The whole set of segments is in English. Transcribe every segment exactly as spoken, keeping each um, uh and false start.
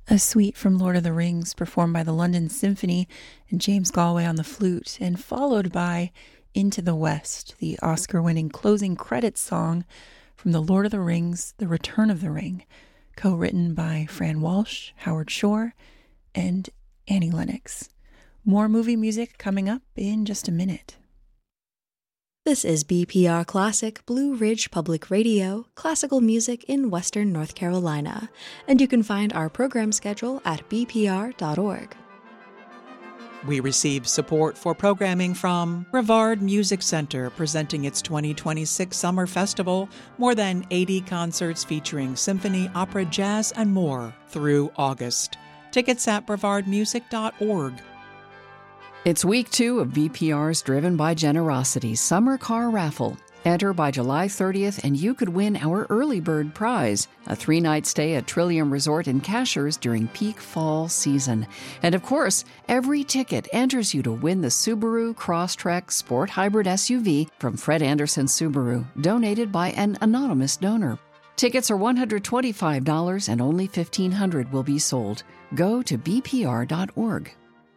A suite from Lord of the Rings performed by the London Symphony and James Galway on the flute, and followed by Into the West, the Oscar-winning closing credits song from The Lord of the Rings, The Return of the Ring, co-written by Fran Walsh, Howard Shore, and Annie Lennox. More movie music coming up in just a minute. This is B P R Classic, Blue Ridge Public Radio, classical music in Western North Carolina, and you can find our program schedule at b p r dot org. We receive support for programming from Brevard Music Center, presenting its twenty twenty-six Summer Festival, more than eighty concerts featuring symphony, opera, jazz, and more through August. Tickets at brevard music dot org. It's week two of B P R's Driven by Generosity Summer Car Raffle. Enter by July thirtieth and you could win our early bird prize, a three-night stay at Trillium Resort in Cashers during peak fall season. And of course, every ticket enters you to win the Subaru Crosstrek Sport Hybrid S U V from Fred Anderson Subaru, donated by an anonymous donor. Tickets are one hundred twenty-five dollars and only fifteen hundred dollars will be sold. Go to b p r dot org.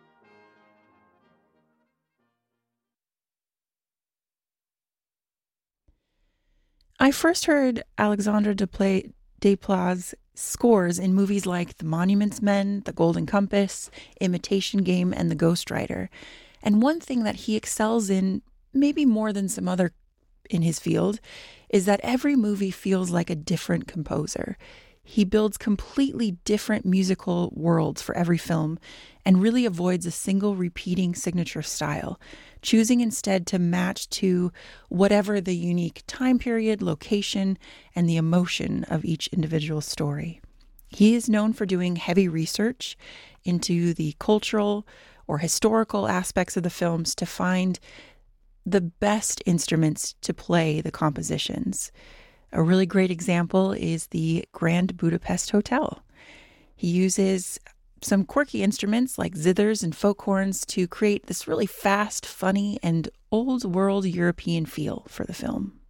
I first heard Alexandre Desplat's scores in movies like The Monuments Men, The Golden Compass, Imitation Game, and The Ghost Rider. And one thing that he excels in, maybe more than some other in his field, is that every movie feels like a different composer. He builds completely different musical worlds for every film and really avoids a single repeating signature style, choosing instead to match to whatever the unique time period, location, and the emotion of each individual story. He is known for doing heavy research into the cultural or historical aspects of the films to find the best instruments to play the compositions. A really great example is the Grand Budapest Hotel. He uses some quirky instruments like zithers and folk horns to create this really fast, funny, and old-world European feel for the film.